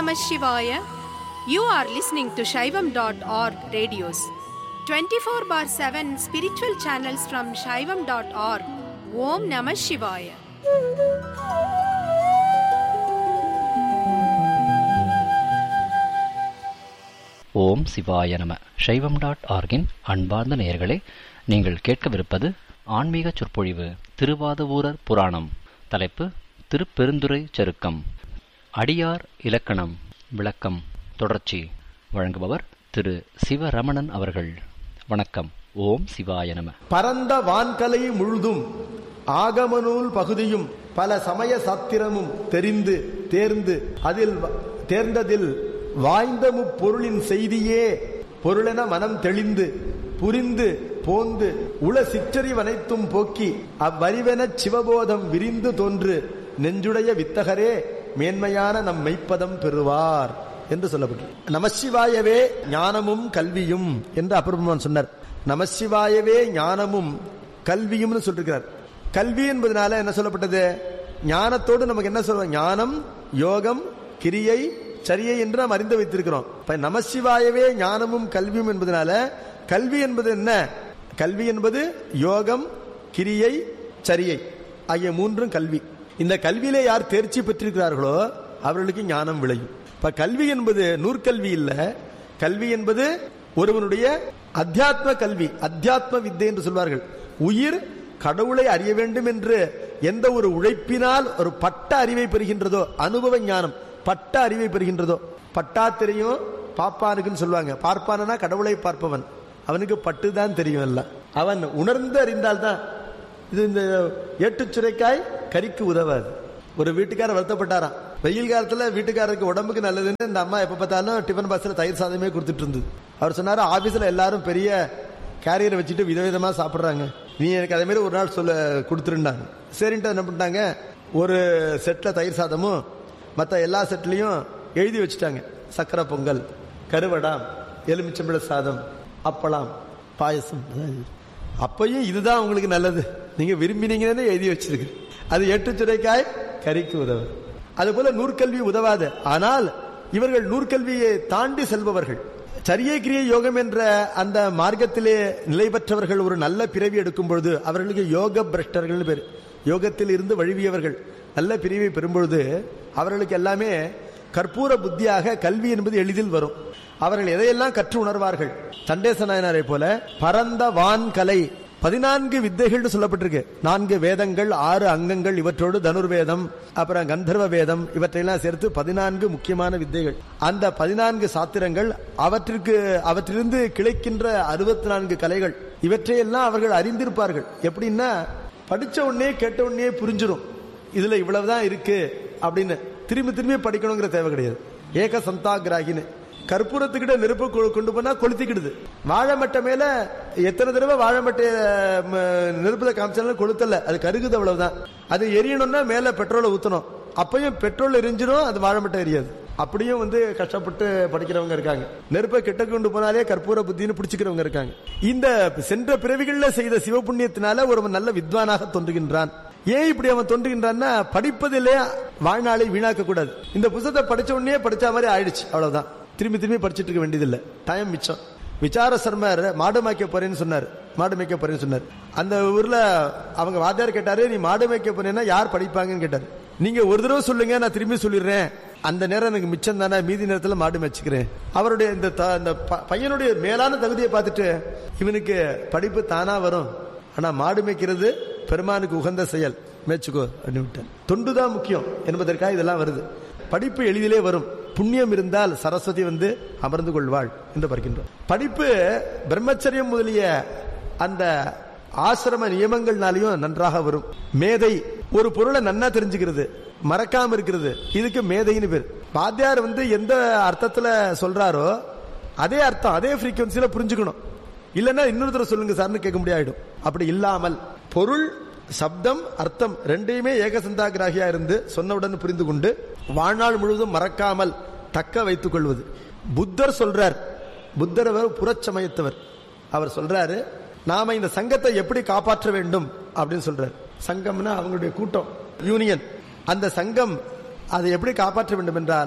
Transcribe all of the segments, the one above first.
Namah Shivaya. You are listening to Shaivam.org radios. 24/7 spiritual channels from Shaivam.org. Om Namah Shivaya. ஓம் சிவாய நம. சைவம்.orgன் அன்பார்ந்த நேயர்களே, நீங்கள் கேட்கவிருப்பது ஆன்மீக சொற்பொழிவு திருவாதவூரர் புராணம். தலைப்பு திருப்பெருந்துறை சருக்கம். அடியார் இலக்கணம் விளக்கம் தொடர்ச்சி. வழங்குபவர் திரு சிவரமணன் அவர்கள். வணக்கம். ஓம் சிவாய நம. பரந்த வான்கலை முழுதும் ஆகமநூல் பகுதியும் பல சமய சாத்திரமும் தெரிந்து தேர்ந்ததில் வாய்ந்த முப்பொருளின் செய்தியே பொருளென மனம் தெளிந்து புரிந்து போந்து உள சிற்றறிவனைத்தும் போக்கி அவ்வறிவெனச் சிவபோதம் விரிந்து தோன்று நெஞ்சுடைய வித்தகரே மேன்மையான நம் மெய்ப்பதம் பெறுவார் என்று சொல்லப்பட்டு, நமசிவாயவே ஞானமும் கல்வியும் என்று அப்பர் சொன்னார். நமசிவாயவே ஞானமும் கல்வியும் சொல்லிருக்கிறார். கல்வி என்பதனால என்ன சொல்லப்பட்டது? ஞானத்தோடு நமக்கு என்ன சொல்றோம்? ஞானம், யோகம், கிரியை, சரியை என்று நாம் அறிந்து வைத்திருக்கிறோம். இப்ப நமசிவாயவே ஞானமும் கல்வியும் என்பதனால கல்வி என்பது என்ன? கல்வி என்பது யோகம், கிரியை, சரியை ஆகிய மூன்றும் கல்வி. இந்த கல்வியிலே யார் தேர்ச்சி பெற்றிருக்கிறார்களோ அவர்களுக்கு ஞானம் விளையும். இப்ப கல்வி என்பது நூற்கல்வி இல்ல. கல்வி என்பது ஒருவனுடைய அத்தியாத்ம கல்வி, அத்தியாத்ம வித்தை என்று சொல்வார்கள். உயிர் கடவுளை அறிய வேண்டும் என்று எந்த ஒரு உழைப்பினால் ஒரு பட்ட அறிவை பெறுகின்றதோ, அனுபவ ஞானம் பட்ட அறிவை பெறுகின்றதோ, பட்டா தெரியும் பாப்பானுக்குன்னு சொல்லுவாங்க. பார்ப்பானா கடவுளை பார்ப்பவன், அவனுக்கு பட்டுதான் தெரியும். எல்லாம் அவன் உணர்ந்து அறிந்தால்தான். இது இந்த ஏட்டுச்சுரைக்காய் கறிக்கு உதவாது. ஒரு வீட்டுக்காரர் வருத்தப்பட்டாராம். வெயில் காலத்துல வீட்டுக்காரருக்கு உடம்புக்கு நல்லதுன்னு இந்த அம்மா எப்ப பார்த்தாலும் டிஃபன் பாக்ஸ்ல தயிர் சாதமே கொடுத்துட்டு இருந்தது. அவர் சொன்னாரு, ஆபீஸ்ல எல்லாரும் பெரிய கேரியரை வச்சுட்டு விதவிதமா சாப்பிடுறாங்க, நீ எனக்கு அதே மாதிரி ஒரு நாள் சொல்ல கொடுத்துருந்தாங்க. சரின்ட்டு என்ன பண்ணிட்டாங்க, ஒரு செட்ல தயிர் சாதமும் மற்ற எல்லா செட்லையும் எழுதி வச்சுட்டாங்க. சக்கரை பொங்கல், கருவடாம், எலுமிச்சம்பழ சாதம், அப்பளம், பாயசம். அப்பையும் இதுதான் உங்களுக்கு நல்லது, நீங்க விரும்பினீங்கன்னு எழுதி வச்சிருக்கு. அது ஏட்டுச்சுரைக்காய் கறிக்கு உதவு. அதுபோல நூற்கல்வி உதவாது. ஆனால் இவர்கள் நூற்கல்வியை தாண்டி செல்பவர்கள், சரியை கிரியை யோகம் என்ற அந்த மார்க்கத்திலே நிலை பெற்றவர்கள் ஒரு நல்ல பிறவி எடுக்கும் பொழுது அவர்களுக்கு யோக பிரஷ்டர்கள் பேர். யோகத்தில் இருந்து வழுவியவர்கள் நல்ல பிரிவை பெறும்பொழுது அவர்களுக்கு எல்லாமே கற்பூர புத்தியாக கல்வி என்பது எளிதில் வரும். அவர்கள் எதையெல்லாம் கற்று உணர்வார்கள். சண்டேச நாயனாரை போல பரந்த வான்கலை 14 வித்தைகள் சொல்லப்பட்டிருக்கு. 4 வேதங்கள், 6 அங்கங்கள், இவற்றோடு தனுர்வேதம், அப்புறம் கந்தர்வ வேதம், இவற்றையெல்லாம் சேர்த்து 14 முக்கியமான வித்தைகள். அந்த 14 சாத்திரங்கள், அவற்றிலிருந்து கிளைக்கின்ற 64 கலைகள், இவற்றையெல்லாம் அவர்கள் அறிந்திருப்பார்கள். எப்படின்னா, படிச்ச உடனே கேட்ட உடனே புரிஞ்சிடும் இதுல இவ்வளவுதான் இருக்கு அப்படின்னு. திரும்பி திரும்பி படிக்கணுங்கிற தேவை கிடையாது. ஏக சந்தாகிராகின்னு கற்பூரத்துக்கிட்ட நெருப்பு கொண்டு போனா கொளுத்திக்கிடுது. வாழைமட்டை மேல எத்தனை தடவை வாழைமட்டை நெருப்புல காமிச்சாலும் கொளுத்தல, அது கருகுது, அவ்வளவுதான். அது எரியணும்னா மேல பெட்ரோலை ஊத்தணும், அப்பயும் பெட்ரோல் எரிஞ்சிடும், அது வாழைமட்டை எரியாது. அப்படியும் கஷ்டப்பட்டு படிக்கிறவங்க இருக்காங்க. நெருப்பை கிட்ட கொண்டு போனாலே கற்பூர புத்தின்னு பிடிச்சிக்கிறவங்க இருக்காங்க. இந்த சென்ற பிறவிகள்ல செய்த சிவபுண்ணியத்தினால ஒருவன் நல்ல வித்வானாக தோன்றுகின்றான். ஏன் இப்படி அவன் தோன்றுகின்றான்னா, படிப்பதிலே வாழ்நாளை வீணாக்க கூடாது. இந்த புத்தகத்தை படிச்ச உடனே படிச்ச மாதிரி ஆயிடுச்சு, அவ்வளவுதான். திரும்பி திரும்பி படிச்சுட்டு இருக்க வேண்டியதில்லை, டைம் மிச்சம். விசார சர்மர் மாடு மேய்க்க போறேன்னு சொன்னார். அந்த ஊர்ல அவங்க வாத்தியார் கேட்டாரு, நீ மாடு மேய்க்க போறேன்னா யார் படிப்பாங்கன்னு கேட்டாரு. நீங்க ஒரு தடவை சொல்லுங்க, நான் திரும்பி சொல்லிடுறேன், அந்த நேரம் எனக்கு மிச்சம் தானே, மீதி நேரத்தில் மாடு மேய்ச்சிக்கிறேன். அவருடைய இந்த பையனுடைய மேலான தகுதியை பார்த்துட்டு, இவனுக்கு படிப்பு தானா வரும், ஆனா மாடு மேய்க்கிறது பெருமானுக்கு உகந்த செயல், மேய்ச்சிக்கோ அப்படின்னு விட்டார். தொண்டுதான் முக்கியம் என்பதற்காக இதெல்லாம் வருது. படிப்பு எளிதிலே வரும். புண்ணியம் இருந்தால் சரஸ்வதி அமர்ந்து கொள்வாள் என்று பார்க்கின்றோம். படிப்பு பிரம்மச்சரியம் முதலிய அந்த ஆசிரம நியமங்கள்னாலையும் நன்றாக வரும். மேதை ஒரு பொருளை நன்னா தெரிஞ்சுக்கிறது, மறக்காம இருக்கிறது, இதுக்கு மேதைன்னு பேர். வாத்தியார் எந்த அர்த்தத்துல சொல்றாரோ அதே அர்த்தம் அதே ஃப்ரீக்வன்சியில புரிஞ்சுக்கணும். இல்லைன்னா இன்னொருத்தர சொல்லுங்க சார்னு கேட்க முடியாயிடும். அப்படி இல்லாமல் பொருள், சப்தம், அர்த்தம் ரெண்டையுமே ஏகசந்தாகிராகியா இருந்து சொன்னவுடன் புரிந்து கொண்டு வாழ்நாள் முழுவதும் மறக்காமல் தக்க வைத்துக் கொள்வது. புத்தர் சொல்றார், புத்தர் புறச்சமயத்தவர், அவர் சொல்றாரு, நாம இந்த சங்கத்தை எப்படி காப்பாற்ற வேண்டும் அப்படின்னு சொல்றாரு. சங்கம்னா அவங்களுடைய கூட்டம், யூனியன். அந்த சங்கம் அதை எப்படி காப்பாற்ற வேண்டும் என்றால்,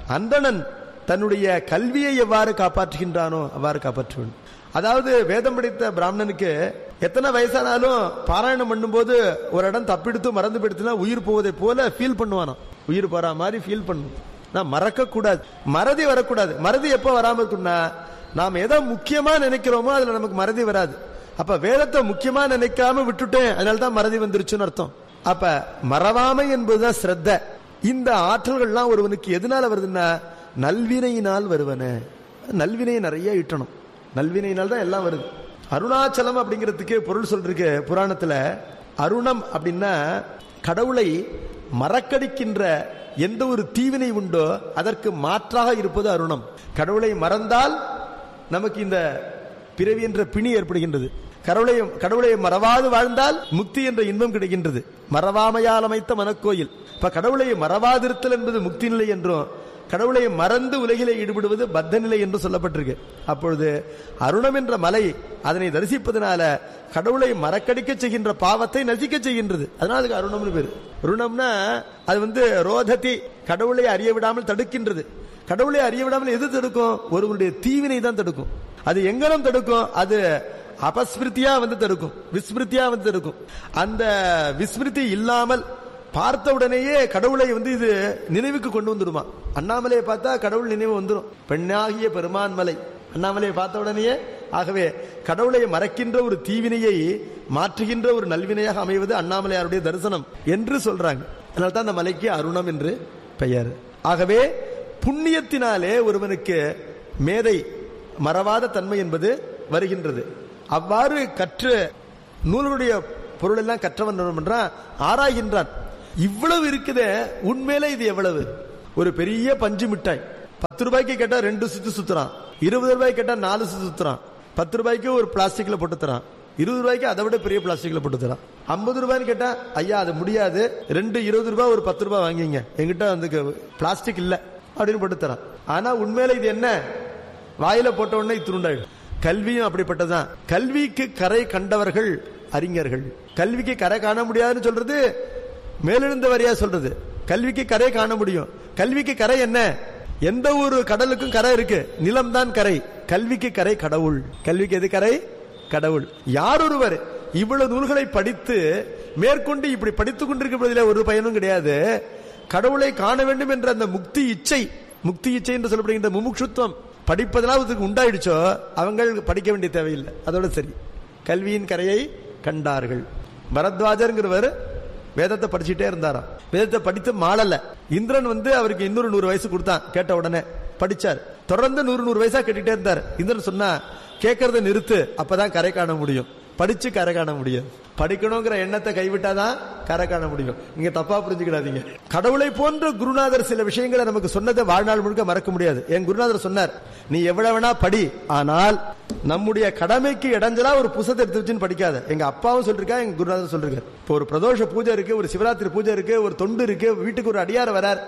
அந்தணன் தன்னுடைய கல்வியை எவ்வாறு காப்பாற்றுகின்றானோ அவ்வாறு காப்பாற்ற வேண்டும். அதாவது வேதம் படித்த பிராமணனுக்கு எத்தனை வயசானாலும் பாராயணம் பண்ணும்போது ஒரு இடம் தப்பிடுத்து மறந்து போயிடுத்துனா உயிர் போவதை போல ஃபீல் பண்ணுவானோ, உயிர் போற மாதிரி ஃபீல் பண்ணும். நான் மறக்க கூடாது, மறதி வரக்கூடாது. மறதி எப்ப வராம இருக்குன்னா நாம் எதை முக்கியமா நினைக்கிறோமோ அதுல நமக்கு மறதி வராது. அப்ப வேதத்தை முக்கியமா நினைக்காம விட்டுட்டேன், அதனால்தான் மறதி வந்துருச்சுன்னு அர்த்தம். அப்ப மறவாமை என்பதுதான் ஸ்ரத்த. இந்த ஆற்றல்கள்லாம் ஒருவனுக்கு எதனால வருதுன்னா நல்வினையினால் வருவன. நல்வினையை நிறைய ஈட்டணும், நல்வினையினால் தான் எல்லாம் வருது. அருணாச்சலம் அப்படிங்கிறதுக்கு பொருள் சொல்றதுக்கு புராணத்துல அருணம் அப்படின்னா கடவுளை மறக்கடிக்கின்ற எந்த ஒரு தீவினை உண்டோ அதற்கு மாற்றாக இருப்பது அருணம். கடவுளை மறந்தால் நமக்கு இந்த பிறவி என்ற பிணி ஏற்படுகின்றது. கடவுளை மறவாது வாழ்ந்தால் முக்தி என்ற இன்பம் கிடைக்கின்றது. மறவாமையால் அமைத்த மனக்கோயில். இப்ப கடவுளை மறவாதிருத்தல் என்பது முக்தி நிலை என்றும், கடவுளை மறந்து உலகிலே ஈடுபடுவது பத்த நிலை என்று சொல்லப்பட்டிருக்கு. அப்பொழுது அருணம் என்ற மலை அதனை தரிசிப்பதனால கடவுளை மறக்கடிக்க செய்கின்ற பாவத்தை நசிக்க செய்கின்றது. அதனால அதுக்கு அருணம்னு பேரு. அருணம்னா அது ரோததி, கடவுளை அறிய விடாமல் தடுக்கின்றது. கடவுளை அறிய விடாமல் எது தடுக்கும்? ஒருவருடைய தீவினை தான் தடுக்கும். அது எங்கனம் தடுக்கும்? அது அபஸ்மிருத்தியா தடுக்கும், விஸ்மிருத்தியா தடுக்கும். அந்த விஸ்மிருதி இல்லாமல் பார்த்த உடனேயே கடவுளை இது நினைவுக்கு கொண்டு வந்துடுமா. அண்ணாமலையை பார்த்தா கடவுள் நினைவு வந்துடும். பெண்ணாகிய பெருமான் மலை அண்ணாமலையை பார்த்த உடனேயே. ஆகவே கடவுளை மறக்கின்ற ஒரு தீவினையை மாற்றுகின்ற ஒரு நல்வினையாக அமைவது அண்ணாமலையாருடைய தரிசனம் என்று சொல்றாங்க. அதனால்தான் அந்த மலைக்கு அருணம் என்று பெயர். ஆகவே புண்ணியத்தினாலே ஒருவனுக்கு மேதை மறவாத தன்மை என்பது வருகின்றது. அவ்வாறு கற்ற நூலுடைய பொருள் எல்லாம் கற்றவன் என்றான் ஆராய்கின்றான். இவ்வளவு இருக்குதே, உண்மையில இது எவ்வளவு? ஒரு பெரிய பஞ்சு மிட்டாய் 10 ரூபாய்க்கு கேட்டா 2 சுத்து சுத்துறான், 20 ரூபாய்க்கு கேட்டா 4 சுத்து சுத்துறான், 10 ரூபாய்க்கு ஒரு பிளாஸ்டிக்ல போட்டு தரான், 20 ரூபாய்க்கு அதை விட பெரிய பிளாஸ்டிக்ல போட்டு தரான். 50 ரூபாய்னு கேட்டா ஐயா அது முடியாது, 2 20 ரூபாய் ஒரு 10 ரூபாய் வாங்கிங்க, எங்கிட்ட பிளாஸ்டிக் இல்ல அப்படின்னு போட்டு தரான். ஆனா உண்மையில இது என்ன? வாயில போட்ட உடனே துருண்டாயிடும். கல்வியும் அப்படிப்பட்டதான். கல்விக்கு கரை கண்டவர்கள் அறிஞர்கள். கல்விக்கு கரை காண முடியாதுன்னு சொல்றது மேலெழுந்த வரியா சொல்றது. கல்விக்கு கரை காண முடியும். கல்விக்கு கரை என்ன? எந்த ஒரு கடலுக்கும் கரை இருக்கு, நிலம் தான் கரை. கல்விக்கு கரை கடவுள். கல்விக்கு எது கரை? கடவுள். யார் ஒருவர் இவ்வளவு நூல்களை படித்து மேற்கொண்டு இப்படி படித்துக் கொண்டிருக்கிறதில் ஒரு பயனும் கிடையாது. கடவுளை காண வேண்டும் என்ற அந்த முக்தி இச்சை என்று சொல்லப்படுகின்ற முமுட்சுத்துவம் படிப்பதனால் உண்டாயிடுச்சோ அவங்க படிக்க வேண்டிய தேவையில்லை. அதோட சரி, கல்வியின் கரையை கண்டார்கள். பரத்வாஜர்ங்கிறவர் வேதத்தை படிச்சுட்டே இருந்தாராம். வேதத்தை படித்து மாளல. இந்திரன் அவருக்கு இன்னொரு 100 வயசு கொடுத்தான். கேட்ட உடனே படிச்சார். தொடர்ந்து 100 வயசா கேட்டுட்டே இருந்தார். இந்திரன் சொன்னா கேட்கறத நிறுத்து, அப்பதான் கரை காண முடியும். படிச்சு கரை காண முடியும். படிக்கணுங்கிற எண்ணத்தை கைவிட்டாதான் கரை காண முடியும். நீங்க தப்பா புரிஞ்சுக்கிடாதீங்க. கடவுளை போன்ற குருநாதர் சில விஷயங்களை நமக்கு சொன்னதை வாழ்நாள் முழுக்க மறக்க முடியாது. என் குருநாதர் சொன்னார், நீ எவ்வளவு வேணா படி, ஆனால் நம்முடைய கடமைக்கு இடைஞ்சலா ஒரு புத்தகத்தை எடுத்து வச்சுன்னு படிக்காத. எங்க அப்பாவும் சொல்லிருக்கா, எங்க குருநாதர் சொல்லிருக்காரு. இப்போ ஒரு பிரதோஷ பூஜை இருக்கு, ஒரு சிவராத்திரி பூஜை இருக்கு, ஒரு தொண்டு இருக்கு, வீட்டுக்கு ஒரு அடியார் வரார்,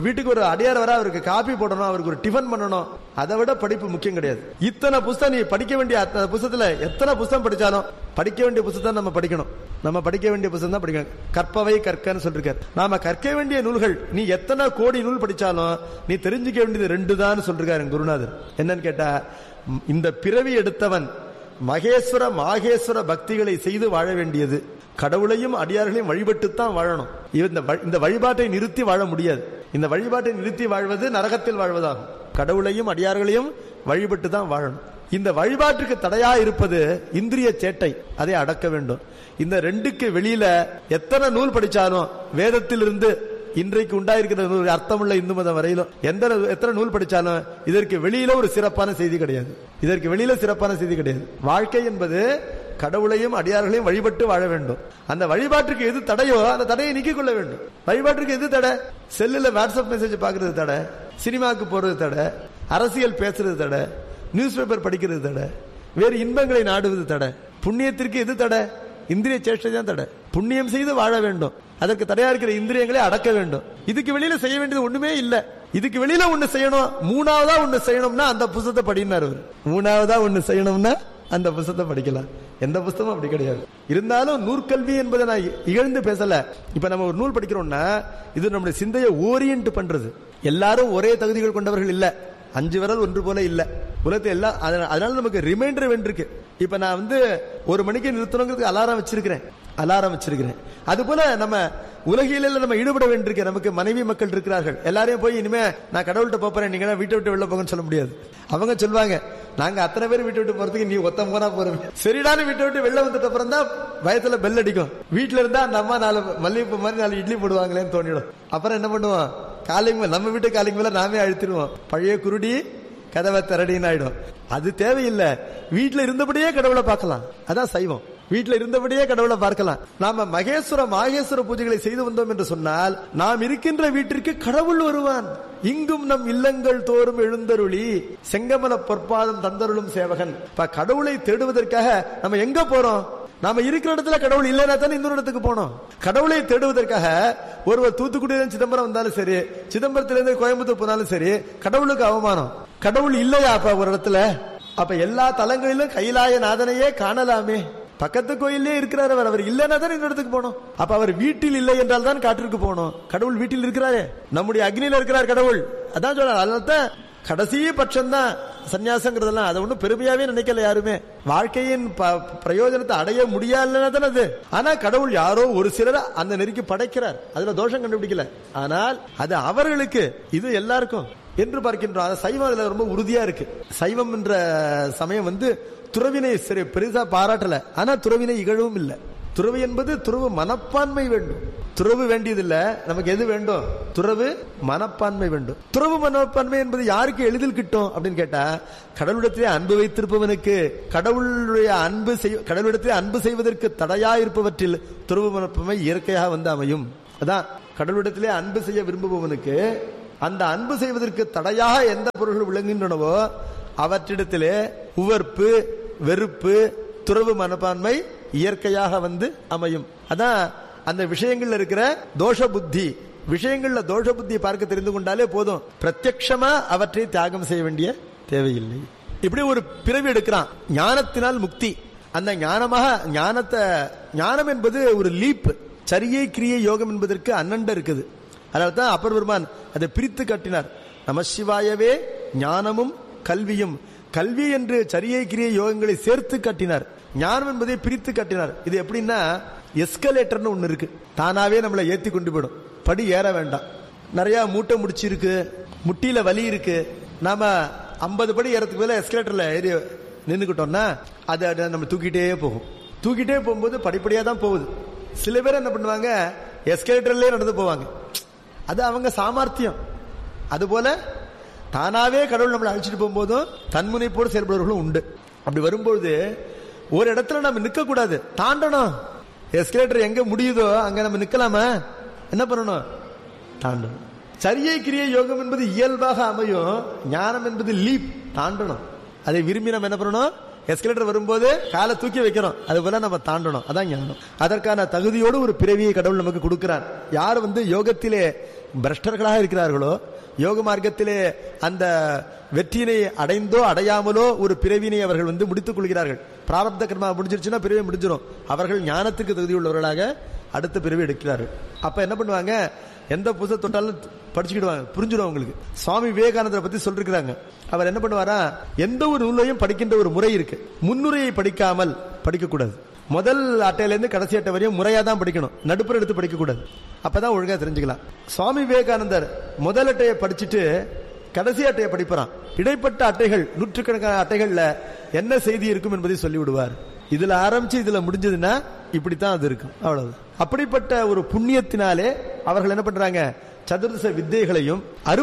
அவருக்கு காபி போடணும், அவருக்கு ஒரு டிஃபன் பண்ணணும். அதை விட படிப்பு முக்கியம் கிடையாது. இத்தனை புத்தகம் நீ படிக்க வேண்டிய புத்தகத்துல எத்தனை புத்தகம் படிச்சாலும் படிக்க வேண்டிய புத்தகம் நம்ம படிக்கணும். நம்ம படிக்க வேண்டிய புத்தகம் தான் படிக்கணும். கற்பவை கற்கன்னு சொல்லிருக்காரு. நாம கற்க வேண்டிய நூல்கள் நீ எத்தனை கோடி நூல் படிச்சாலும் நீ தெரிஞ்சுக்க வேண்டியது 2 தான் சொல்லிருக்காரு குருநாதர். என்னன்னு கேட்டா, இந்த பிறவி எடுத்தவன் மகேஸ்வர மாகேஸ்வர பக்திகளை செய்து வாழ வேண்டியது. கடவுளையும் அடியார்களையும் வழிபட்டுத்தான் வாழணும். இந்த வழிபாட்டை நிறுத்தி வாழ முடியாது. இந்த வழிபாட்டை நிறுத்தி வாழ்வது நரகத்தில் வாழ்வதாகும். கடவுளையும் அடியார்களையும் வழிபட்டு தான் வாழணும். இந்த வழிபாட்டுக்கு தடையா இருப்பது இந்திரிய சேட்டை, அதை அடக்க வேண்டும். இந்த 2க்கு வெளியில எத்தனை நூல் படிச்சாலும், வேதத்திலிருந்து இன்றைக்கு உண்டாயிருக்கிற நூல், அர்த்தமுள்ள இந்து மதம் வரையிலும் எத்தனை நூல் படிச்சாலும் இதற்கு வெளியில ஒரு சிறப்பான செய்தி கிடையாது. இதற்கு வெளியில சிறப்பான செய்தி கிடையாது. வாழ்க்கை என்பது கடவுளையும் அடியார்களையும் வழிபட்டு வாழ வேண்டும். அந்த வழிபாட்டுக்கு எது தடையோ அந்த தடையை நீக்கிக் கொள்ள வேண்டும். வழிபாட்டுக்கு எது தடை? செல்லுல வாட்ஸ்அப் மெசேஜ் பாக்குறது தடை, சினிமாவுக்கு போறது தடை, அரசியல் பேசுறது தடை, நியூஸ் பேப்பர் படிக்கிறது தடை, வேறு இன்பங்களை நாடுவது தடை. புண்ணியத்திற்கு எது தடை? இந்திரிய சேஷ்டை தான் தடை. புண்ணியம் செய்து வாழ வேண்டும். அதற்கு தடையா இருக்கிற இந்திரியங்களை அடக்க வேண்டும். இதுக்கு வெளியில செய்ய வேண்டியது ஒண்ணுமே இல்ல. இதுக்கு வெளியில ஒண்ணு செய்யணும், 3ஆவதா ஒண்ணு செய்யணும்னா அந்த புத்தகத்தை படினார். 3ஆவதா ஒண்ணு செய்யணும்னா அந்த புத்தகத்தை படிக்கலாம். எந்த புத்தகமும் அப்படி கிடையாது. இருந்தாலும் நூற்கல்வி என்பதை நான் இகழ்ந்து பேசல. இப்ப நம்ம ஒரு நூல் படிக்கிறோம்னா இது நம்முடைய சிந்தையை ஓரியன்ட் பண்றது. எல்லாரும் ஒரே தகுதிகள் கொண்டவர்கள் இல்ல. 5 விரல் ஒன்று போல இல்ல உலகத்தை எல்லாம். அதனால நமக்கு ரிமைண்டர் வேண்டியிருக்கு. இப்ப நான் 1 மணிக்கு நிறுத்தணுங்கிறதுக்கு அலாரம் வச்சிருக்கிறேன். அது போல நம்ம உலகில நம்ம ஈடுபட வேண்டியிருக்கு. நமக்கு மனைவி மக்கள் இருக்கிறார்கள். எல்லாரையும் போய் இனிமே நான் கடவுள்கிட்ட போறேன், நீங்க வீட்டை விட்டு வெளில போங்கன்னு சொல்ல முடியாது. அவங்க சொல்வாங்க, நாங்க அத்தனை பேர் வீட்டை விட்டு போறதுக்கு நீ ஒத்த போனா போறோம். சரிடான வீட்டை விட்டு வெளில வந்துட்ட அப்புறம் தான் வயத்துல பெல் அடிக்கும். வீட்டுல இருந்தா அந்த அம்மா 4 மல்லிகைப்பூ மாதிரி 4 இட்லி போடுவாங்களேன்னு தோணிடும். அப்புறம் என்ன பண்ணுவோம், காலிங் நம்ம வீட்டு காலிங் மேல நாமே அழுத்திடுவோம். பழைய குருடி கதவை திரடின்னு ஆயிடும். அது தேவையில்லை. வீட்டுல இருந்தபடியே கடவுளை பார்க்கலாம். அதான் சைவம். வீட்டுல இருந்தபடியே கடவுளை பார்க்கலாம். நாம மாகேஸ்வர பூஜைகளை செய்து வந்தோம் என்று சொன்னால் நாம் இருக்கின்ற வீட்டிற்கு கடவுள் வருவான். இங்கும் நம் இல்லங்கள் தோறும் எழுந்தருளி செங்கமல பொற்பாதம் தந்தருளும் சேவகன். கடவுளை தேடுவதற்காக நம்ம எங்க போறோம்? நாம இருக்கிற இடத்துல கடவுள் இல்லைன்னா தானே இன்னொரு இடத்துக்கு போனோம். கடவுளை தேடுவதற்காக ஒருவர் தூத்துக்குடியில சிதம்பரம் வந்தாலும் சரி, சிதம்பரத்திலிருந்து கோயம்புத்தூர் போனாலும் சரி, கடவுளுக்கு அவமானம். கடவுள் இல்லையா அப்ப ஒரு இடத்துல? அப்ப எல்லா தலங்களிலும் கைலாய நாதனையே காணலாமே. பக்கத்து கோயிலே இருக்கிறார் அவர் இல்லைன்னா தான் இந்த இடத்துக்கு போனோம். அப்ப அவர் வீட்டில் இல்லை என்றால் தான் காட்டிற்கு போனோம். கடவுள் வீட்டில் இருக்கிறாரே, நம்முடைய அக்னியில இருக்கிறார் கடவுள். அதான் சொல்றாரு. அதனால கடைசி பட்சம் தான் சன்னியாசங்கிறதெல்லாம். அதை ஒன்னும் பெருமையாவே நினைக்கல யாருமே. வாழ்க்கையின் பிரயோஜனத்தை அடைய முடியாதுன்னா தானே அது. ஆனா கடவுள் யாரோ ஒரு சிலர் அந்த நெருக்கி படைக்கிறார். அதுல தோஷம் கண்டுபிடிக்கல. ஆனால் அது அவர்களுக்கு, இது எல்லாருக்கும் என்று பார்க்கின்றோம். சைவம் அதுல ரொம்ப உறுதியா இருக்கு. சைவம் என்ற சமயம் துறவினை சரி பெரிசா பாராட்டல. ஆனா துறவினை இகழவும் இல்லை. துறவு என்பது துறவு மனப்பான்மை வேண்டும். துறவு வேண்டியதில்ல, நமக்கு எது வேண்டும்? துறவு மனப்பான்மை வேண்டும். துறவு மனப்பான்மை என்பது யாருக்கு எளிதில் கிட்டும் அப்படின்னு கேட்டா, கடவுளிடத்திலே அன்பு வைத்திருப்பவனுக்கு. கடவுளிடத்திலே அன்பு செய்வதற்கு தடையா இருப்பவற்றில் துறவு மனப்பான்மை இயற்கையாக அமையும். அதான் கடவுளிடத்திலே அன்பு செய்ய விரும்புபவனுக்கு அந்த அன்பு செய்வதற்கு தடையாக எந்த பொருள்கள் விளங்குகின்றனவோ அவற்றிடத்திலே உவர்ப்பு, வெறுப்பு, துறவு மனப்பான்மை இயற்கையாக அமையும். அதான் அந்த விஷயங்கள்ல இருக்கிற தோஷ புத்தி. விஷயங்கள்ல தோஷ புத்தியை பார்க்க தெரிந்து கொண்டாலே போதும். பிரத்யக்ஷமா அவற்றை தியாகம் செய்ய வேண்டிய தேவையில்லை. இப்படி ஒரு பிறவி எடுக்கிறான். ஞானத்தினால் முக்தி. அந்த ஞானம் என்பது ஒரு லீப். சரியை கிரியை யோகம் என்பதற்கு அண்ணண்ட இருக்குது. அதனால்தான் அப்பர் பெருமான் அதை பிரித்து காட்டினார். நமசிவாயவே ஞானமும் கல்வியும். கல்வி என்று சரியை கிரியை யோகங்களை சேர்த்து காட்டினார். ஞானம் என்பதை பிரித்து காட்டினார். இது எப்படின்னா, எஸ்கலேட்டர்னு ஒண்ணு இருக்கு. தானாவே நம்மளை ஏத்தி கொண்டு போயிடும். படி ஏற வேண்டாம். நிறைய மூட்டை முடிச்சிருக்கு, முட்டியில வலி இருக்கு. நாம 50 படி ஏறதுக்கு மேல எஸ்கலேட்டர்ல ஏறி நின்றுக்கிட்டோம்னா அது நம்ம தூக்கிட்டே போகும். தூக்கிட்டே போகும்போது படிப்படியா தான் போகுது. சில பேர் என்ன பண்ணுவாங்க, எஸ்கலேட்டர்லயே நடந்து போவாங்க. அது அவங்க சாமர்த்தியம். அதுபோல தானாவே கடவுள் நம்மளை அழைச்சிட்டு போகும்போதும் தன்முனைப்போடு செயல்படுவர்களும் உண்டு. அப்படி வரும்போது ஒரு இடத்துல நம்ம நிக்க கூடாது, தாண்டணும். எஸ்கலேட்டர் எங்க முடியுதோ அங்க நம்ம நிக்கலாமா? என்ன பண்ணணும்? தாண்டணும். சரியை கிரியை யோகம் என்பது இயல்பாக அமையும். ஞானம் என்பது லீப், தாண்டணும். அதை விரும்பி நம்ம என்ன பண்ணணும்? எஸ்கலேட்டர் வரும்போது காலை தூக்கி வைக்கிறோம், அது போல நம்ம தாண்டணும். அதான் ஞானம். அதற்கான தகுதியோடு ஒரு பிறவியை கடவுள் நமக்கு கொடுக்கிறார். யார் யோகத்திலே பிரஷ்டர்களாக இருக்கிறார்களோ, யோக மார்க்கத்திலே அந்த வெற்றியினை அடைந்தோ அடையாமலோ ஒரு பிறவினை அவர்கள் முடித்துக் கொள்கிறார்கள். பிராரப்த கர்மா முடிஞ்சிருச்சுன்னா பிறவி முடிஞ்சிடும். அவர்கள் ஞானத்துக்கு தகுதியுள்ளவர்களாக அடுத்த பிறவி எடுக்கிறார்கள். அப்ப என்ன பண்ணுவாங்க, எந்த புத்தகத்தை தொட்டாலும் படிச்சுக்கிடுவாங்க, புரிஞ்சிடும் அவங்களுக்கு. சுவாமி விவேகானந்தரை பத்தி சொல்லிருக்கிறாங்க. அவர் என்ன பண்ணுவாரா, எந்த ஒரு நூலையும் படிக்கின்ற ஒரு முறை இருக்கு. முன்னுரையை படிக்காமல் படிக்கக்கூடாது. முதல் அட்டையிலிருந்து கடைசி அட்டை வரையும் முறையா தான் படிக்கணும். நடுப்புற எடுத்து படிக்க கூடாது. அப்பதான் ஒழுங்கா தெரிஞ்சுக்கலாம். சுவாமி விவேகானந்தர் முதல் அட்டையை படிச்சுட்டு கடைசி அட்டையை படிப்பாராம். இடைப்பட்ட அட்டைகள், நூற்றுக்கணக்கான அட்டைகள்ல என்ன செய்தி இருக்கும் என்பதை சொல்லி விடுவார். இதுல ஆரம்பிச்சு இதுல முடிஞ்சதுன்னா இப்படித்தான் அது இருக்கும், அவ்வளவு. அப்படிப்பட்ட ஒரு புண்ணியத்தினாலே அவர்கள் என்ன பண்றாங்க, சதுர்தச வித்தைகளையும்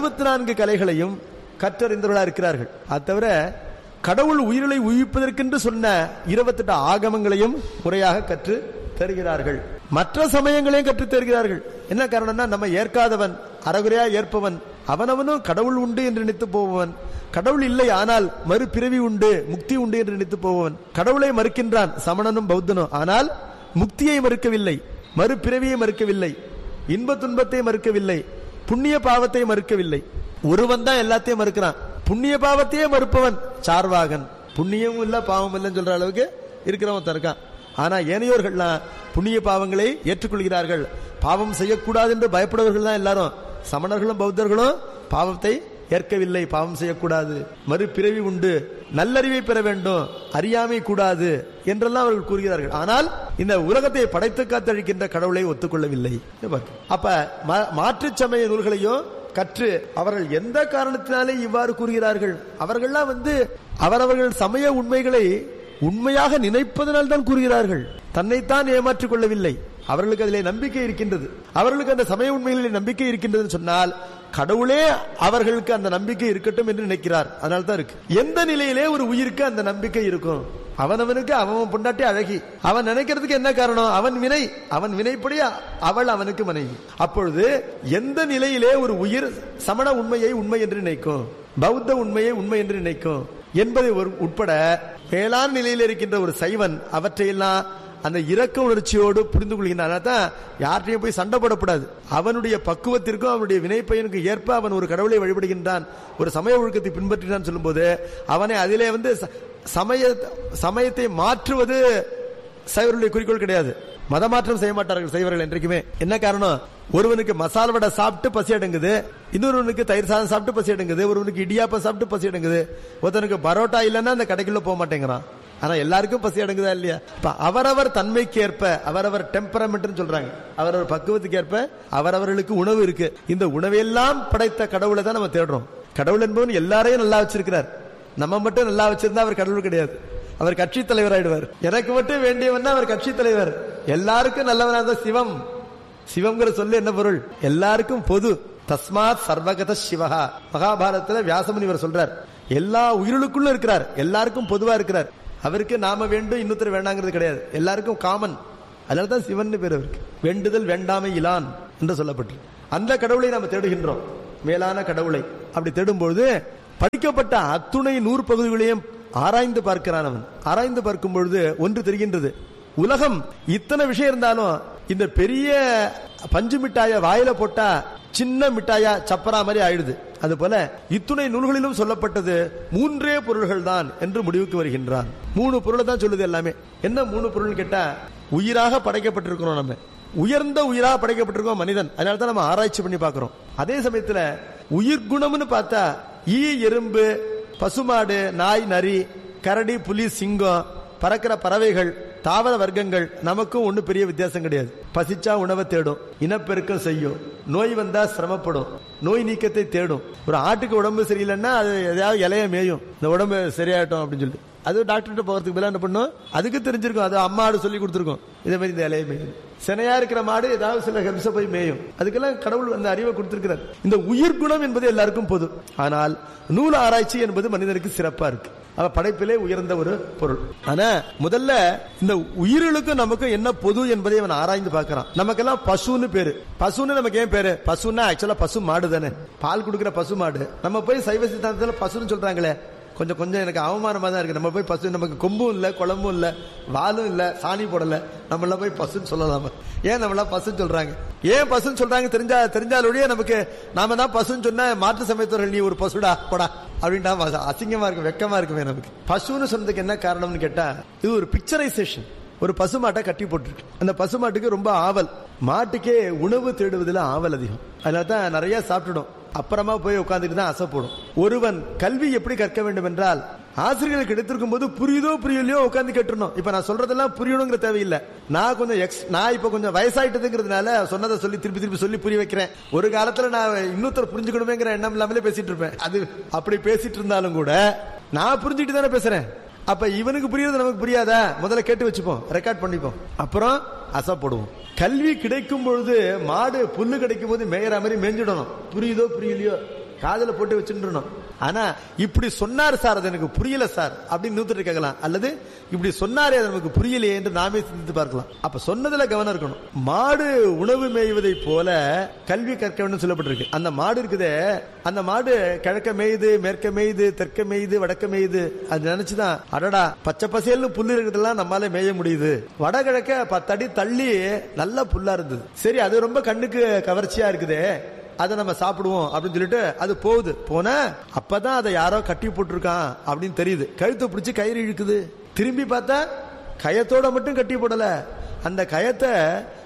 64 கலைகளையும் கற்றறிந்தவர்களா இருக்கிறார்கள். அது தவிர கடவுள் உயிர்களை உயிர்ப்பதற்கென்று சொன்ன 28 ஆகமங்களையும் முறையாக கற்று தருகிறார்கள். மற்ற சமயங்களையும் கற்று தருகிறார்கள். என்ன காரணம்னா, நம்ம ஏற்காதவன், அறகுறையா ஏற்பவன், அவனவனும் கடவுள் உண்டு என்று நினைத்து போபவன், கடவுள் இல்லை ஆனால் மறுபிறவி உண்டு, முக்தி உண்டு என்று நினைத்து போபவன், கடவுளை மறுக்கின்றான் சமணனும் பௌத்தனும், ஆனால் முக்தியை மறுக்கவில்லை, மறுபிறவியை மறுக்கவில்லை, இன்ப துன்பத்தை மறுக்கவில்லை, புண்ணிய பாவத்தை மறுக்கவில்லை. ஒருவன் தான் எல்லாத்தையும் மறுக்கிறான். புண்ணிய பாவத்தையே மறுப்பவன் சார்வாகன். புண்ணியமும் இல்ல பாவம் இல்லைன்னு சொல்ற அளவுக்கு இருக்கிறவன் இருக்கான். ஆனா ஏனையோர்கள்லாம் புண்ணிய பாவங்களை ஏற்றுக்கொள்கிறார்கள். பாவம் செய்யக்கூடாது என்று பயப்படுவர்கள் தான் எல்லாரும். சமணர்களும் பௌத்தர்களும் பாவத்தை ஏற்கவில்லை. பாவம் செய்யக்கூடாது, மறுபிறவி உண்டு, நல்லறிவை பெற வேண்டும், அறியாமை கூடாது என்றெல்லாம் அவர்கள் கூறுகிறார்கள். ஆனால் இந்த உலகத்தை படைத்து காத்தழிக்கின்ற கடவுளை ஒத்துக்கொள்ளவில்லை. அப்ப மாற்று சமய நூல்களையும் கற்று அவர்கள் எந்த காரணத்தினாலே இவ்வாறு கூறுகிறார்கள்? அவர்கள்லாம் அவரவர்கள் சமய உண்மைகளை உண்மையாக நினைப்பதனால் தான் கூறுகிறார்கள். தன்னைத்தான் ஏமாற்றிக் கொள்ளவில்லை. அவர்களுக்கு அதிலே நம்பிக்கை இருக்கின்றது. அவர்களுக்கு அந்த சமய உண்மைகளில் நம்பிக்கை இருக்கின்றது சொன்னால் கடவுளே அவர்களுக்கு அந்த நம்பிக்கை இருக்கட்டும் என்று நினைக்கிறார். அதனால தான் இருக்கு. எந்த நிலையிலே ஒரு உயிருக்கு அந்த நம்பிக்கை இருக்கும்? அவனவனுக்கு அவன் பொண்டாட்டி அழகி, அவன் நினைக்கிறதுக்கு என்ன காரணம்? அவன் வினைப்படி அவள் அவனுக்கு மனைவி. அப்பொழுது எந்த நிலையிலே ஒரு உயிர் சமண உண்மையை உண்மை என்று நினைக்கும், பௌத்த உண்மையை உண்மை என்று நினைக்கும் என்பதை உட்பட மேலான நிலையில் இருக்கின்ற ஒரு சைவன் அவற்றையெல்லாம் அந்த இரக்க உணர்ச்சியோடு புரிந்து கொள்கின்றான். யார்கிட்டையும் போய் சண்டை போடப்படாது. அவனுடைய பக்குவத்திற்கும் அவனுடைய வினைப்பயனுக்கு ஏற்ப அவன் ஒரு கடவுளை வழிபடுகின்றான், ஒரு சமய ஒழுக்கத்தை பின்பற்றினான் சொல்லும் போது அவனை அதிலே சமயத்தை மாற்றுவது சைவர்களுடைய குறிக்கோள் கிடையாது. மதமாற்றம் செய்ய மாட்டார்கள் சைவர்கள் என்றைக்குமே. என்ன காரணம்? ஒருவனுக்கு மசால் வடை சாப்பிட்டு பசி அடங்குது, இன்னொருவனுக்கு தயிர் சாதம் சாப்பிட்டு பசி அடங்குது, ஒருவனுக்கு இடியாப்பம் சாப்பிட்டு பசி அடங்குது, ஒருத்தனுக்கு பரோட்டா இல்லைன்னா அந்த கடைக்குள்ள போக மாட்டேங்கிறான். ஆனா எல்லாருக்கும் பசி அடங்குதா இல்லையா? அவரவர் தன்மைக்கு ஏற்ப, அவரவர் டெம்பரமெண்ட் சொல்றாங்க, அவரவர் பக்குவத்துக்கு ஏற்ப அவரவர்களுக்கு உணவு இருக்கு. இந்த உணவெல்லாம் படைத்த கடவுளை தான் நம்ம தேடுறோம். கடவுள் என்பவன் எல்லாரையும் நல்லா வச்சிருக்கிறார். நம்ம மட்டும் நல்லா வச்சிருந்தா அவர் கடவுள் கிடையாது, அவர் கட்சி தலைவர் ஆயிடுவார். எனக்கு மட்டும் வேண்டியவன் அவர் கட்சி தலைவர். எல்லாருக்கும் நல்லவனாக சிவம். சிவம்ங்கிற சொல்லு என்ன பொருள்? எல்லாருக்கும் பொது. தஸ்மாத் சர்வகத சிவஹா. மகாபாரதத்துல வியாசமுனிவர் சொல்றார், எல்லா உயிர்களுக்குள்ள இருக்கிறார், எல்லாருக்கும் பொதுவா இருக்கிறார். அவருக்கு நாம வேண்டும் இன்னொருத்தர் வேண்டாங்கிறது கிடையாது, எல்லாருக்கும் காமன். அதனால்தான் சிவன் பேர் அவருக்கு. வேண்டுதல் வேண்டாமை இலான் என்று சொல்லப்பட்டு அந்த கடவுளை நாம் தேடுகின்றோம், மேலான கடவுளை. அப்படி தேடும்பொழுது படிக்கப்பட்ட அத்துணை 100 பகுதிகளையும் ஆராய்ந்து பார்க்கிறான் அவன். ஆராய்ந்து பார்க்கும் பொழுது ஒன்று தெரிகின்றது, உலகம் இத்தனை விஷயம் இருந்தாலும் இந்த பெரிய பஞ்சு மிட்டாய வாயில போட்டா சின்ன மிட்டாயா சப்பரா மாதிரி ஆயிடுது. அது போல இத்துணை நூல்களிலும் சொல்லப்பட்டது 3 பொருள்கள் தான் என்று முடிவுக்கு வருகின்றான். 3 பொருளை தான் சொல்லுது எல்லாமே. என்ன 3 பொருள் கேட்டா, உயிராக படைக்கப்பட்டிருக்கிறோம், நம்ம உயர்ந்த உயிராக படைக்கப்பட்டிருக்கோம் மனிதன். அதனால தான் நம்ம ஆராய்ச்சி பண்ணி பார்க்கிறோம். அதே சமயத்துல உயிர் குணம்னு பார்த்தா ஈ, எறும்பு, பசுமாடு, நாய், நரி, கரடி, புலி, சிங்கம், பறக்கிற பறவைகள், தாவர வர்க்கங்கள் நமக்கும் ஒன்னும் பெரிய வித்தியாசம் கிடையாது. பசிச்சா உணவை தேடும், இனப்பெருக்கம் செய்யும், நோய் வந்தா சிரமப்படும், நோய் நீக்கத்தை தேடும். ஒரு ஆட்டுக்கு உடம்பு சரியில்லைன்னா அது எதையாவது இலைய மேயும், இந்த உடம்பு சரியாயிட்டோம் அப்படின்னு சொல்லிட்டு அது டாக்டர்கிட்ட போறதுக்கு பதிலாக என்ன பண்ணும், அதுக்கு தெரிஞ்சிருக்கும், அது அம்மா ஆடு சொல்லி கொடுத்துருக்கோம், இதே மாதிரி இந்த இலைய மேயும். சினையா இருக்கிற மாடு ஏதாவது சில ஹெம்ச போய் மேயும். அதுக்கெல்லாம் கடவுள் அந்த அறிவை கொடுத்திருக்கிறார். இந்த உயிர் குணம் என்பது எல்லாருக்கும் பொது. ஆனால் நூல் ஆராய்ச்சி என்பது மனிதனுக்கு சிறப்பா இருக்கு. அவ படைப்பிலே உயர்ந்த ஒரு பொருள். ஆனா முதல்ல இந்த உயிர்களுக்கும் நமக்கும் என்ன பொது என்பதை அவன் ஆராய்ந்து பார்க்கிறான். நமக்கெல்லாம் பசுன்னு பேரு. பசுன்னு நமக்கு ஏன் பேரு? பசுன்னா ஆக்சுவலா பசு மாடு தானே, பால் கொடுக்கிற பசு மாடு. நம்ம போய் சைவ சித்தாந்தத்துல பசுன்னு சொல்றாங்களே, கொஞ்சம் எனக்கு அவமானமா தான் இருக்கு. நம்ம போய் பசு, நமக்கு கொம்பும் இல்ல, குழம்பும் இல்ல, வாலும் இல்ல, சாணி போடல, நம்மள போய் பசுன்னு சொல்லலாமா? ஏன் நம்மளா பசுன்னு சொல்றாங்க? ஏன் பசுன்னு சொல்றாங்க தெரிஞ்சாலொழிய நமக்கு நாம தான் பசுன்னு சொன்ன மாற்று சமயத்தவர்கள் நீ ஒரு பசுடா போடா அப்படின்ட்டா அசிங்கமா இருக்கும், வெக்கமா இருக்குமே நமக்கு. பசுன்னு சொன்னதுக்கு என்ன காரணம்னு கேட்டா, இது ஒரு பிக்சரைசேஷன். ஒரு பசுமாட்டை கட்டி போட்டுருக்கு. அந்த பசுமாட்டுக்கு ரொம்ப ஆவல், மாட்டுக்கே உணவு தேடுவதில் ஆவல் அதிகம். அதனால தான் நிறைய சாப்பிட்டுடும், அப்புறமா போய் உட்காந்துட்டு தான் அசைப்படும். ஒருவன் கல்வி எப்படி கற்க வேண்டும் என்றால், ஆசிரியர்களுக்கு கிடைத்திருக்கும் போது புரியுதோ புரியலையோ உட்காந்து கேட்டுறணும். இப்ப நான் சொல்றதெல்லாம் புரியணுங்கிற தேவையில்லை. நான் இப்ப கொஞ்சம் வயசாயிட்டதுங்கிறதுனால சொன்னதை சொல்லி திருப்பி சொல்லி புரிய வைக்கிறேன். ஒரு காலத்துல நான் இன்னொருத்தர் புரிஞ்சுக்கணுமேங்கிற எண்ணம் இல்லாமலே பேசிட்டு இருப்பேன். அது அப்படி பேசிட்டு இருந்தாலும் கூட நான் புரிஞ்சுக்கிட்டு தானே பேசுறேன். அப்ப இவனுக்கு புரியுறது நமக்கு புரியாதா? முதல்ல கேட்டு வச்சுப்போம், ரெக்கார்ட் பண்ணிப்போம், அப்புறம் அசைப்படுவோம். கல்வி கிடைக்கும் பொழுது மாடு புல்லு கிடைக்கும் போது மேயிற மாதிரி மேய்ஞ்சிடணும். புரியுதோ புரியலையோ காதல போட்டு வச்சுடணும். ஆனா இப்படி சொன்னார் சார், அது எனக்கு புரியல சார் அப்படின்னு நூத்திட்டு கேட்கலாம். அல்லது இப்படி சொன்னாரே அது நமக்கு புரியலையே என்று நாமே சிந்தித்து பார்க்கலாம். அப்ப சொன்னதுல கவனம் இருக்கணும். மாடு உணவு மேய்வதை போல கல்வி கற்க வேண்டும் சொல்லப்பட்டிருக்கு. அந்த மாடு இருக்குதே, அந்த மாடு கிழக்க மேயுது, மேற்க மேயுது, தெற்க மேயுது, வடக்க மேயுது. அது நினைச்சுதான் அடடா பச்சை பசேல்னு புல்லு இருக்கிறதெல்லாம் நம்மளால மேய முடியுது. வடகிழக்க 10 அடி தள்ளி நல்ல புல்லா இருந்தது. சரி, அது ரொம்ப கண்ணுக்கு கவர்ச்சியா இருக்குதே, அதை நம்ம சாப்பிடுவோம் அப்படின்னு சொல்லிட்டு அது போகுது. போன அப்பதான் அதை யாரோ கட்டி போட்டிருக்கான் அப்படின்னு தெரியுது. கழுத்தை பிடிச்சி கயிறு இழுக்குது. திரும்பி பார்த்தா கயத்தோட மட்டும் கட்டி போடல, அந்த கயத்தை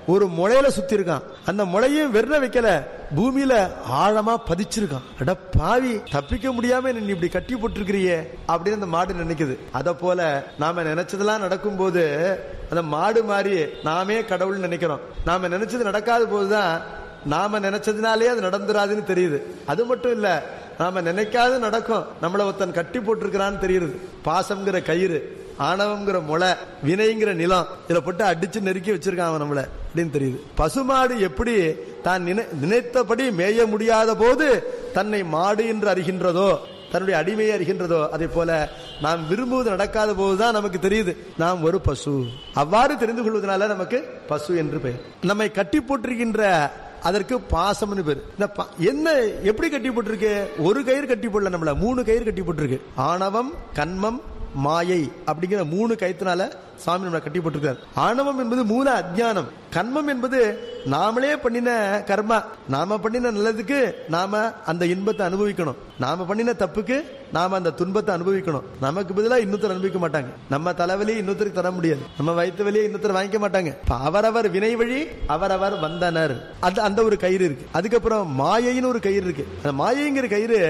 ஒரு முளையில சுத்தி இருக்கான். அந்த முளையும் வெறும் வைக்கல, பூமியில ஆழமா பதிச்சிருக்கான். அட பாவி, தப்பிக்க முடியாம நீ இப்படி கட்டி போட்டிருக்கிறியே அப்படின்னு அந்த மாடு நினைக்குது. அத போல நாம நினைச்சதெல்லாம் நடக்கும் போது அந்த மாடு மாதிரி நாமே கடவுள் நினைக்கிறோம். நாம நினைச்சது நடக்காத போதுதான் நாம நினைச்சதுனாலே அது நடந்துராதுன்னு தெரியுது. அது மட்டும் இல்ல, நாம நினைக்காது நடக்கும். நம்மள ஒருத்தன் கட்டி போட்டிருக்கிறான்னு தெரியுது. பாசம்ங்கிற கயிறு, ஆணவம்ங்கிற முளை, வினைங்கிற நிலம், இதுல போட்டு அடிச்சு நெருக்கி வச்சிருக்கான் அவன் நம்மள அப்படின்னு தெரியுது. பசுமாடு எப்படி தான் நினைத்தபடி மேய முடியாத போது தன்னை மாடு என்று அறிகின்றதோ, தன்னுடைய அடிமையை அறிகின்றதோ, அதே போல நாம் விரும்புவது நடக்காத போதுதான் நமக்கு தெரியுது நாம் ஒரு பசு. அவ்வாறு தெரிந்து கொள்வதனால நமக்கு பசு என்று பெயர். நம்மை கட்டி போட்டிருக்கின்ற அதற்கு பாசம்னு பேரு. என்ன எப்படி கட்டி போட்டிருக்கு? ஒரு கயிறு கட்டி போடல, நம்மள 3 கயிறு கட்டி போட்டிருக்கு. ஆணவம், கன்மம், மாயை அப்படிங்கிற 3 கயிற்றுனால சாமி நம்மளை கட்டி போட்டிருக்காரு. ஆணவம் என்பது மூல அஜ்ஞானம். கன்மம் என்பது நாமளே பண்ணின கர்மா. நாம பண்ணின நல்லதுக்கு நாம அந்த இன்பத்தை அனுபவிக்கணும், நாம பண்ணின தப்புக்கு நாம அந்த துன்பத்தை அனுபவிக்கணும். நமக்கு பதிலாக இன்னொருத்தர் அனுபவிக்க மாட்டாங்க. நம்ம தலைவலியை இன்னொருத்தருக்கு தர முடியாது, நம்ம வயிற்று வலியை இன்னொருத்தர் வாங்கிக்க மாட்டாங்க. அவரவர் வினை வழி அவரவர் வந்தனர். அந்த ஒரு கயிறு இருக்கு. அதுக்கப்புறம் மாயைன்னு ஒரு கயிறு இருக்கு. அந்த மாயைங்கிற கயிறு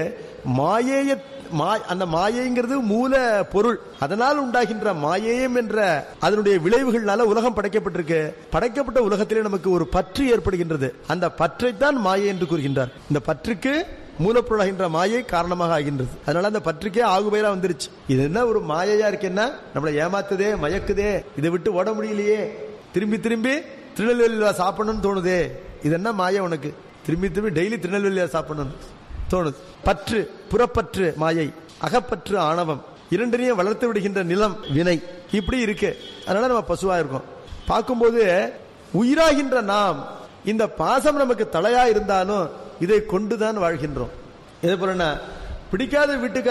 மாயைய அந்த மாயைங்கிறது மூல பொருள். அதனால் உண்டாகின்ற மாயேயம் என்ற அதனுடைய விளைவுகள்னால உலகம் படைக்கப்பட்டிருக்கு. படைக்கப்பட்ட உலகத்திலே நமக்கு ஒரு பற்று ஏற்படுகின்றது. அந்த பற்றைத்தான் மாயை என்று கூறுகின்றார். இந்த பற்றுக்கு மூலப்பொருளாகின்ற மாயை காரணமாக ஆகின்றது. அதனால அந்த பற்றுக்கே ஆகுபெயரா வந்துருச்சு. இது என்ன ஒரு மாயையா இருக்குன்னா, நம்மளை ஏமாத்துதே, மயக்குதே, இதை விட்டு ஓட முடியலையே, திரும்பி திரும்பி திருநெல்வேலியில சாப்பிடணும்னு தோணுதே, இது என்ன மாயை உனக்கு? திரும்பி திரும்பி டெய்லி திருநெல்வேலியில சாப்பிடணும் தோணுது. பற்று, புறப்பற்று மாயை, அகப்பற்று ஆணவம், இரண்டையும் வளர்த்து விடுகின்ற நிலம் வினை. இப்படி இருக்கு. அதனால நம்ம பசுவா இருக்கோம். பார்க்கும்போது உயிராகின்ற நாம் இந்த பாசம் நமக்கு தலையா இருந்தாலும் இதை கொண்டுதான் வாழ்கின்றோம். இதே போல பிடிக்காத வீட்டுக்கு